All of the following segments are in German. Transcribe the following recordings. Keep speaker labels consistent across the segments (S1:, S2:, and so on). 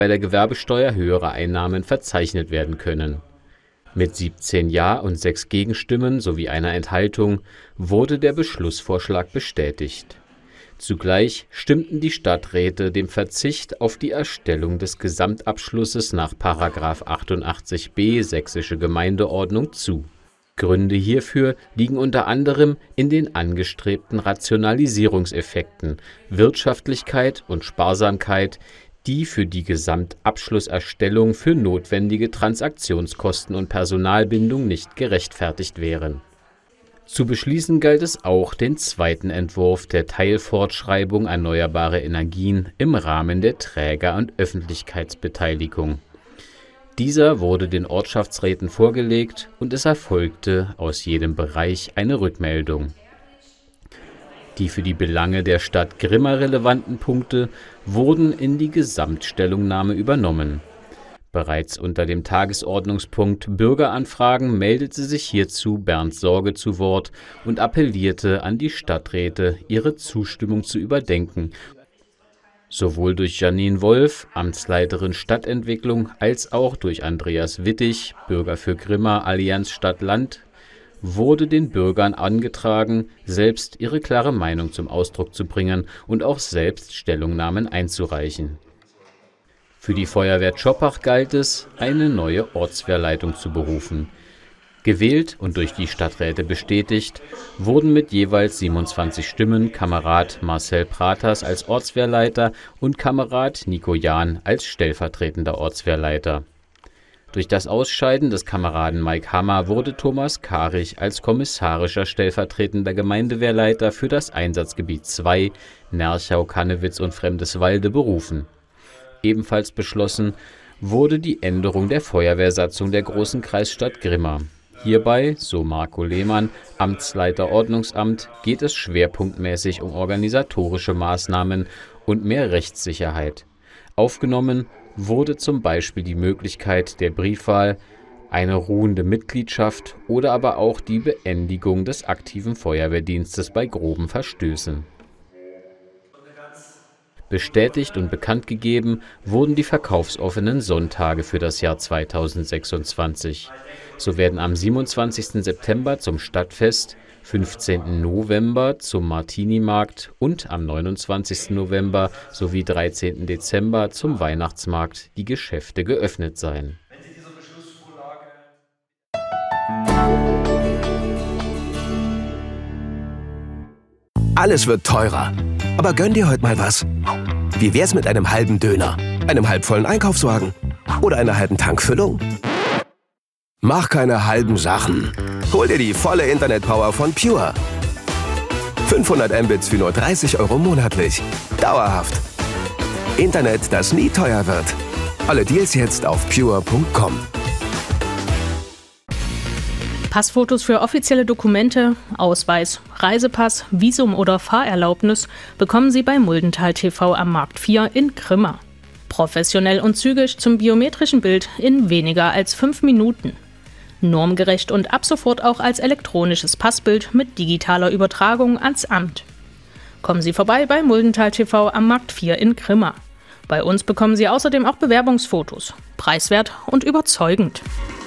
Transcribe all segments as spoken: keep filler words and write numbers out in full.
S1: bei der Gewerbesteuer höhere Einnahmen verzeichnet werden können. Mit siebzehn Ja und sechs Gegenstimmen sowie einer Enthaltung wurde der Beschlussvorschlag bestätigt. Zugleich stimmten die Stadträte dem Verzicht auf die Erstellung des Gesamtabschlusses nach Paragraph achtundachtzig b Sächsische Gemeindeordnung zu. Gründe hierfür liegen unter anderem in den angestrebten Rationalisierungseffekten, Wirtschaftlichkeit und Sparsamkeit, die für die Gesamtabschlusserstellung für notwendige Transaktionskosten und Personalbindung nicht gerechtfertigt wären. Zu beschließen galt es auch, den zweiten Entwurf der Teilfortschreibung Erneuerbare Energien im Rahmen der Träger- und Öffentlichkeitsbeteiligung. Dieser wurde den Ortschaftsräten vorgelegt und es erfolgte aus jedem Bereich eine Rückmeldung. Die für die Belange der Stadt Grimma relevanten Punkte wurden in die Gesamtstellungnahme übernommen. Bereits unter dem Tagesordnungspunkt Bürgeranfragen meldete sich hierzu Bernd Sorge zu Wort und appellierte an die Stadträte, ihre Zustimmung zu überdenken. Sowohl durch Janine Wolf, Amtsleiterin Stadtentwicklung, als auch durch Andreas Wittig, Bürger für Grimma, Allianz Stadt-Land, wurde den Bürgern angetragen, selbst ihre klare Meinung zum Ausdruck zu bringen und auch selbst Stellungnahmen einzureichen. Für die Feuerwehr Tschoppach galt es, eine neue Ortswehrleitung zu berufen. Gewählt und durch die Stadträte bestätigt wurden mit jeweils siebenundzwanzig Stimmen Kamerad Marcel Praters als Ortswehrleiter und Kamerad Nico Jahn als stellvertretender Ortswehrleiter. Durch das Ausscheiden des Kameraden Mike Hammer wurde Thomas Karich als kommissarischer stellvertretender Gemeindewehrleiter für das Einsatzgebiet zwei, Nerchau, Kannewitz und Fremdeswalde berufen. Ebenfalls beschlossen wurde die Änderung der Feuerwehrsatzung der Großen Kreisstadt Grimma. Hierbei, so Marco Lehmann, Amtsleiter Ordnungsamt, geht es schwerpunktmäßig um organisatorische Maßnahmen und mehr Rechtssicherheit. Aufgenommen wurde zum Beispiel die Möglichkeit der Briefwahl, eine ruhende Mitgliedschaft oder aber auch die Beendigung des aktiven Feuerwehrdienstes bei groben Verstößen. Bestätigt und bekannt gegeben wurden die verkaufsoffenen Sonntage für das Jahr zweitausendsechsundzwanzig. So werden am siebenundzwanzigsten September zum Stadtfest, fünfzehnten November zum Martini-Markt und am neunundzwanzigsten November sowie dreizehnten Dezember zum Weihnachtsmarkt die Geschäfte geöffnet sein.
S2: Alles wird teurer. Aber gönn dir heute mal was. Wie wär's mit einem halben Döner, einem halbvollen Einkaufswagen oder einer halben Tankfüllung? Mach keine halben Sachen. Hol dir die volle Internetpower von Pure. fünfhundert Mbits für nur dreißig Euro monatlich. Dauerhaft. Internet, das nie teuer wird. Alle Deals jetzt auf pure punkt com.
S3: Passfotos für offizielle Dokumente, Ausweis, Reisepass, Visum oder Fahrerlaubnis bekommen Sie bei Muldental T V am Markt vier in Grimma. Professionell und zügig zum biometrischen Bild in weniger als fünf Minuten. Normgerecht und ab sofort auch als elektronisches Passbild mit digitaler Übertragung ans Amt. Kommen Sie vorbei bei Muldental T V am Markt vier in Grimma. Bei uns bekommen Sie außerdem auch Bewerbungsfotos. Preiswert und überzeugend.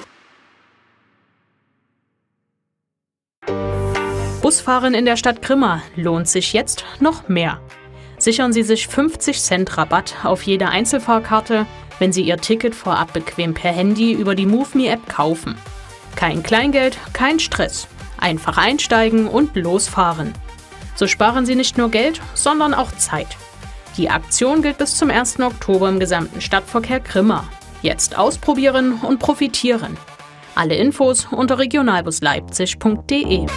S3: Busfahren in der Stadt Grimma lohnt sich jetzt noch mehr. Sichern Sie sich fünfzig Cent Rabatt auf jede Einzelfahrkarte, wenn Sie Ihr Ticket vorab bequem per Handy über die MoveMe-App kaufen. Kein Kleingeld, kein Stress. Einfach einsteigen und losfahren. So sparen Sie nicht nur Geld, sondern auch Zeit. Die Aktion gilt bis zum ersten Oktober im gesamten Stadtverkehr Grimma. Jetzt ausprobieren und profitieren. Alle Infos unter regionalbusleipzig punkt de.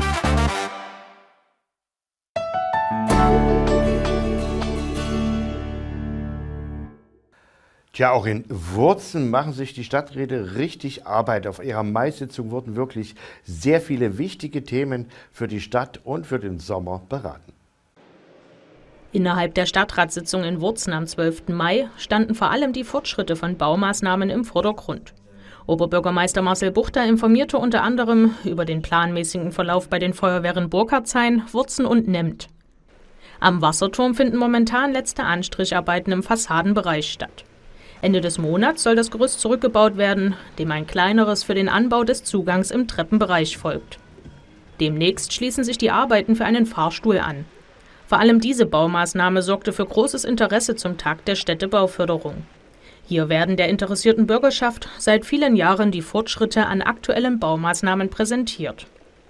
S4: Tja, auch in Wurzen machen sich die Stadträte richtig Arbeit. Auf ihrer Mai-Sitzung wurden wirklich sehr viele wichtige Themen für die Stadt und für den Sommer beraten.
S3: Innerhalb der Stadtratssitzung in Wurzen am zwölften Mai standen vor allem die Fortschritte von Baumaßnahmen im Vordergrund. Oberbürgermeister Marcel Buchter informierte unter anderem über den planmäßigen Verlauf bei den Feuerwehren Burkhardshain, Wurzen und Nemmt. Am Wasserturm finden momentan letzte Anstricharbeiten im Fassadenbereich statt. Ende des Monats soll das Gerüst zurückgebaut werden, dem ein kleineres für den Anbau des Zugangs im Treppenbereich folgt. Demnächst schließen sich die Arbeiten für einen Fahrstuhl an. Vor allem diese Baumaßnahme sorgte für großes Interesse zum Tag der Städtebauförderung. Hier werden der interessierten Bürgerschaft seit vielen Jahren die Fortschritte an aktuellen Baumaßnahmen präsentiert.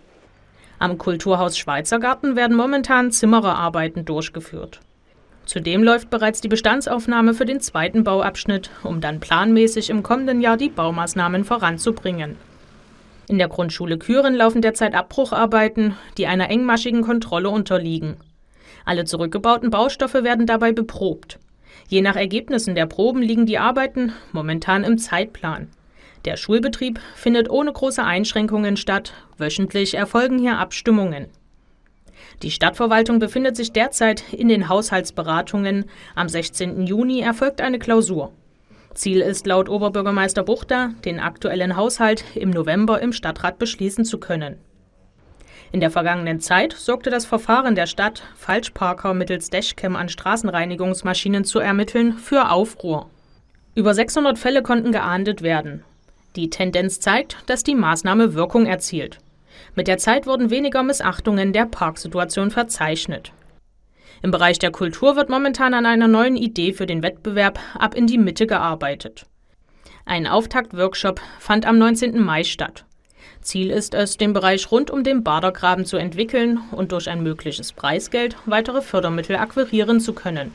S3: Am Kulturhaus Schweizergarten werden momentan Zimmererarbeiten durchgeführt. Zudem läuft bereits die Bestandsaufnahme für den zweiten Bauabschnitt, um dann planmäßig im kommenden Jahr die Baumaßnahmen voranzubringen. In der Grundschule Kühren laufen derzeit Abbrucharbeiten, die einer engmaschigen Kontrolle unterliegen. Alle zurückgebauten Baustoffe werden dabei beprobt. Je nach Ergebnissen der Proben liegen die Arbeiten momentan im Zeitplan. Der Schulbetrieb findet ohne große Einschränkungen statt. Wöchentlich erfolgen hier Abstimmungen. Die Stadtverwaltung befindet sich derzeit in den Haushaltsberatungen. Am sechzehnten Juni erfolgt eine Klausur. Ziel ist laut Oberbürgermeister Buchter, den aktuellen Haushalt im November im Stadtrat beschließen zu können. In der vergangenen Zeit sorgte das Verfahren der Stadt, Falschparker mittels Dashcam an Straßenreinigungsmaschinen zu ermitteln, für Aufruhr. Über sechshundert Fälle konnten geahndet werden. Die Tendenz zeigt, dass die Maßnahme Wirkung erzielt. Mit der Zeit wurden weniger Missachtungen der Parksituation verzeichnet. Im Bereich der Kultur wird momentan an einer neuen Idee für den Wettbewerb Ab in die Mitte gearbeitet. Ein Auftakt-Workshop fand am neunzehnten Mai statt. Ziel ist es, den Bereich rund um den Badergraben zu entwickeln und durch ein mögliches Preisgeld weitere Fördermittel akquirieren zu können.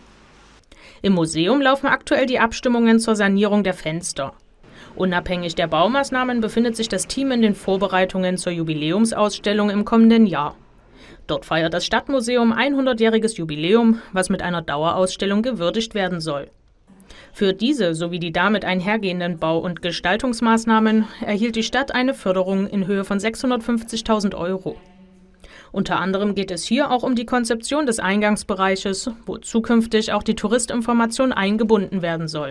S3: Im Museum laufen aktuell die Abstimmungen zur Sanierung der Fenster. Unabhängig der Baumaßnahmen befindet sich das Team in den Vorbereitungen zur Jubiläumsausstellung im kommenden Jahr. Dort feiert das Stadtmuseum hundertjähriges Jubiläum, was mit einer Dauerausstellung gewürdigt werden soll. Für diese sowie die damit einhergehenden Bau- und Gestaltungsmaßnahmen erhielt die Stadt eine Förderung in Höhe von sechshundertfünfzigtausend Euro. Unter anderem geht es hier auch um die Konzeption des Eingangsbereiches, wo zukünftig auch die Touristinformation eingebunden werden soll.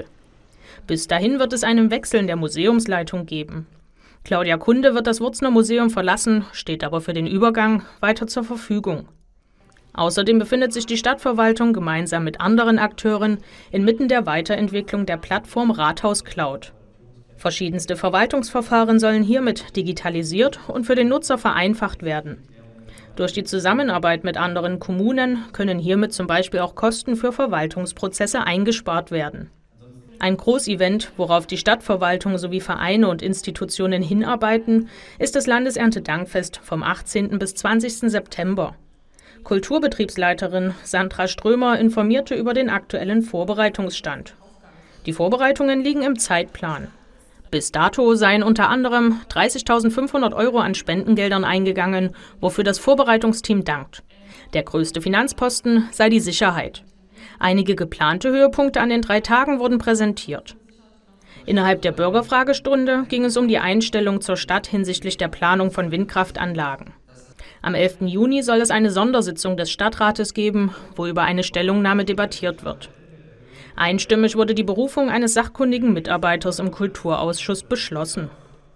S3: Bis dahin wird es einen Wechsel in der Museumsleitung geben. Claudia Kunde wird das Wurzner Museum verlassen, steht aber für den Übergang weiter zur Verfügung. Außerdem befindet sich die Stadtverwaltung gemeinsam mit anderen Akteuren inmitten der Weiterentwicklung der Plattform Rathaus Cloud. Verschiedenste Verwaltungsverfahren sollen hiermit digitalisiert und für den Nutzer vereinfacht werden. Durch die Zusammenarbeit mit anderen Kommunen können hiermit zum Beispiel auch Kosten für Verwaltungsprozesse eingespart werden. Ein Großevent, worauf die Stadtverwaltung sowie Vereine und Institutionen hinarbeiten, ist das Landeserntedankfest vom achtzehnten bis zwanzigsten September. Kulturbetriebsleiterin Sandra Strömer informierte über den aktuellen Vorbereitungsstand. Die Vorbereitungen liegen im Zeitplan. Bis dato seien unter anderem dreißigtausendfünfhundert Euro an Spendengeldern eingegangen, wofür das Vorbereitungsteam dankt. Der größte Finanzposten sei die Sicherheit. Einige geplante Höhepunkte an den drei Tagen wurden präsentiert. Innerhalb der Bürgerfragestunde ging es um die Einstellung zur Stadt hinsichtlich der Planung von Windkraftanlagen. Am elften Juni soll es eine Sondersitzung des Stadtrates geben, wo über eine Stellungnahme debattiert wird. Einstimmig wurde die Berufung eines sachkundigen Mitarbeiters im Kulturausschuss beschlossen.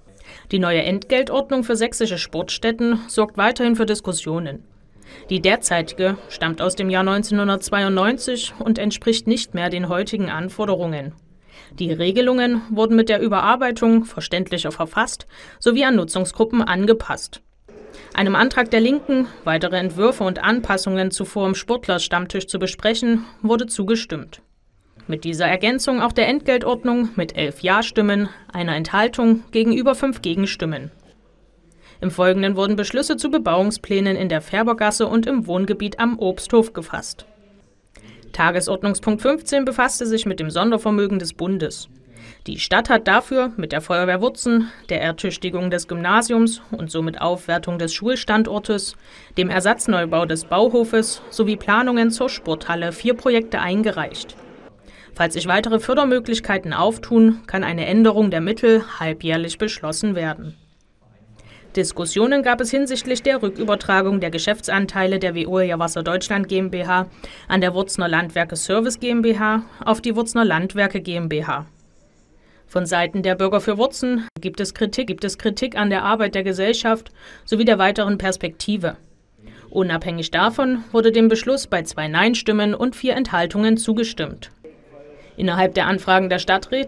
S3: Die neue Entgeltordnung für sächsische Sportstätten sorgt weiterhin für Diskussionen. Die derzeitige stammt aus dem Jahr neunzehnhundertzweiundneunzig und entspricht nicht mehr den heutigen Anforderungen. Die Regelungen wurden mit der Überarbeitung verständlicher verfasst sowie an Nutzungsgruppen angepasst. Einem Antrag der Linken, weitere Entwürfe und Anpassungen zuvor im Sportlerstammtisch zu besprechen, wurde zugestimmt. Mit dieser Ergänzung auch der Entgeltordnung mit elf Ja-Stimmen, einer Enthaltung gegenüber fünf Gegenstimmen. Im Folgenden wurden Beschlüsse zu Bebauungsplänen in der Färbergasse und im Wohngebiet am Obsthof gefasst. Tagesordnungspunkt fünfzehn befasste sich mit dem Sondervermögen des Bundes. Die Stadt hat dafür mit der Feuerwehr Wurzen, der Ertüchtigung des Gymnasiums und somit Aufwertung des Schulstandortes, dem Ersatzneubau des Bauhofes sowie Planungen zur Sporthalle vier Projekte eingereicht. Falls sich weitere Fördermöglichkeiten auftun, kann eine Änderung der Mittel halbjährlich beschlossen werden. Diskussionen gab es hinsichtlich der Rückübertragung der Geschäftsanteile der Veolia Wasser Deutschland GmbH an der Wurzner Landwerke Service GmbH auf die Wurzner Landwerke GmbH. Von Seiten der Bürger für Wurzen gibt es Kritik, gibt es Kritik an der Arbeit der Gesellschaft sowie der weiteren Perspektive. Unabhängig davon wurde dem Beschluss bei zwei Nein-Stimmen und vier Enthaltungen zugestimmt. Innerhalb der Anfragen der Stadträte